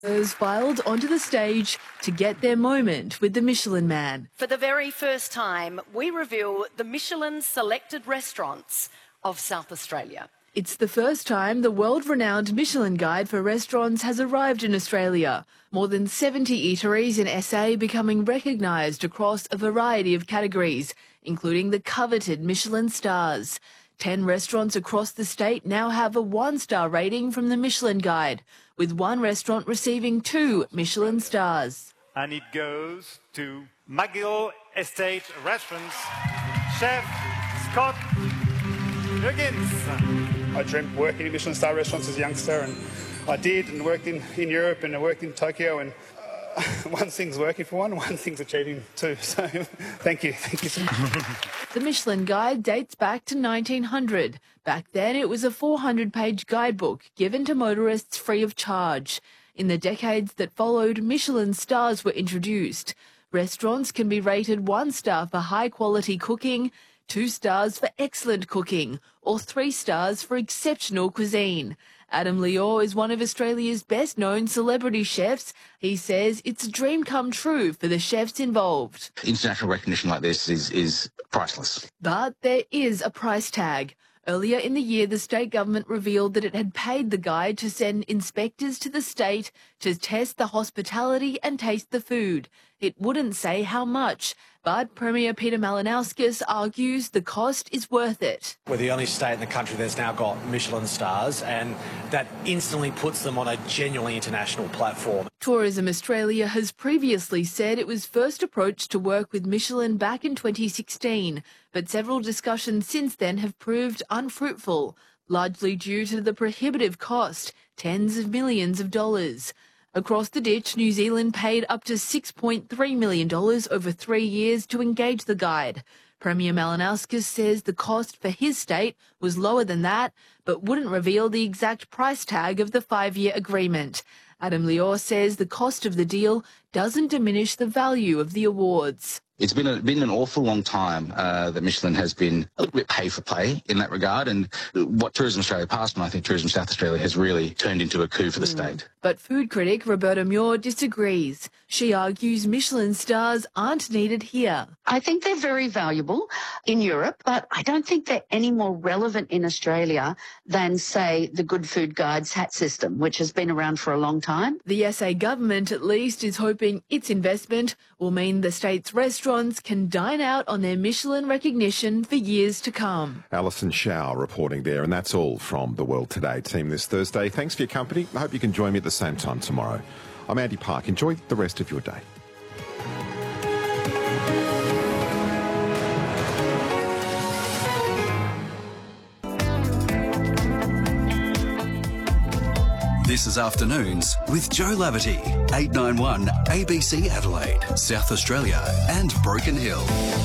Filed onto the stage to get their moment with the Michelin Man. For the very first time, we reveal the Michelin selected restaurants of South Australia. It's the first time the world-renowned Michelin Guide for restaurants has arrived in Australia. More than 70 eateries in SA becoming recognised across a variety of categories, including the coveted Michelin stars. 10 restaurants across the state now have a 1-star rating from the Michelin Guide, with one restaurant receiving 2 Michelin stars. And it goes to McGill Estate Restaurants, Chef Scott Huggins. I dreamt working in Michelin star restaurants as a youngster, and I did, and worked in Europe, and I worked in Tokyo, and one thing's working for one thing's achieving two. So thank you so much. The Michelin Guide dates back to 1900. Back then it was a 400-page guidebook given to motorists free of charge. In the decades that followed, Michelin stars were introduced. Restaurants can be rated 1 star for high-quality cooking, 2 stars for excellent cooking, or 3 stars for exceptional cuisine. Adam Liaw is one of Australia's best-known celebrity chefs. He says it's a dream come true for the chefs involved. International recognition like this is priceless. But there is a price tag. Earlier in the year, the state government revealed that it had paid the guide to send inspectors to the state to test the hospitality and taste the food. It wouldn't say how much, but Premier Peter Malinauskas argues the cost is worth it. We're the only state in the country that's now got Michelin stars, and that instantly puts them on a genuinely international platform. Tourism Australia has previously said it was first approached to work with Michelin back in 2016, but several discussions since then have proved unfruitful, largely due to the prohibitive cost, tens of millions of dollars. Across the ditch, New Zealand paid up to $6.3 million over 3 years to engage the guide. Premier Malinauskas says the cost for his state was lower than that, but wouldn't reveal the exact price tag of the 5-year agreement. Adam Liaw says the cost of the deal doesn't diminish the value of the awards. It's been an awful long time that Michelin has been a little bit pay for play in that regard, and what Tourism Australia passed, and I think Tourism South Australia has really turned into a coup for the state. But food critic Roberta Muir disagrees. She argues Michelin stars aren't needed here. I think they're very valuable in Europe, but I don't think they're any more relevant in Australia than, say, the Good Food Guide's HAT system, which has been around for a long time. The SA government, at least, is hoping its investment will mean the state's restaurants can dine out on their Michelin recognition for years to come. Alison Shaw reporting there, and that's all from the World Today team this Thursday. Thanks for your company. I hope you can join me at the same time tomorrow. I'm Andy Park. Enjoy the rest of your day. This is Afternoons with Joe Laverty, 891 ABC Adelaide, South Australia and Broken Hill.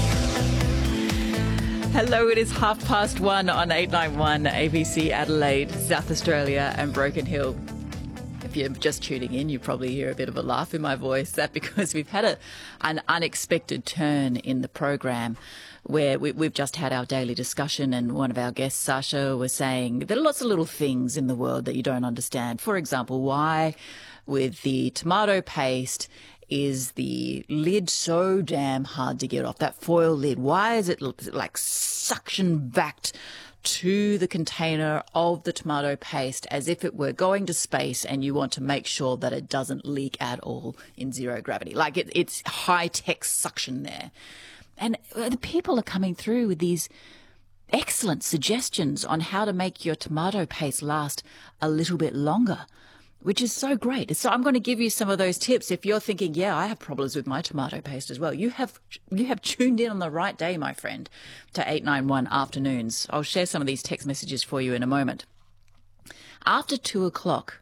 Hello, it is 1:30 on 891 ABC Adelaide, South Australia and Broken Hill. If you're just tuning in, you probably hear a bit of a laugh in my voice. That's because we've had an unexpected turn in the program where we've just had our daily discussion, and one of our guests, Sasha, was saying there are lots of little things in the world that you don't understand. For example, why with the tomato paste is the lid so damn hard to get off, that foil lid? Why is it like suction backed to the container of the tomato paste as if it were going to space, and you want to make sure that it doesn't leak at all in zero gravity? Like it's high-tech suction there. And the people are coming through with these excellent suggestions on how to make your tomato paste last a little bit longer, which is so great. So I'm going to give you some of those tips if you're thinking, yeah, I have problems with my tomato paste as well. You have tuned in on the right day, my friend, to 891 Afternoons. I'll share some of these text messages for you in a moment. After 2 o'clock,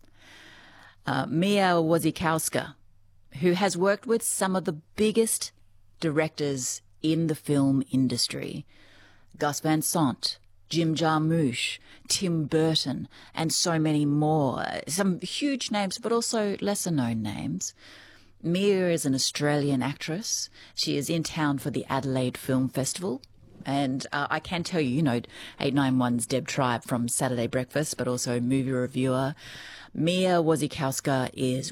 Mia Wasikowska, who has worked with some of the biggest directors in the film industry, Gus Van Sant, Jim Jarmusch, Tim Burton, and so many more. Some huge names, but also lesser-known names. Mia is an Australian actress. She is in town for the Adelaide Film Festival. And I can tell you, 891's Deb Tribe from Saturday Breakfast, but also movie reviewer. Mia Wasikowska is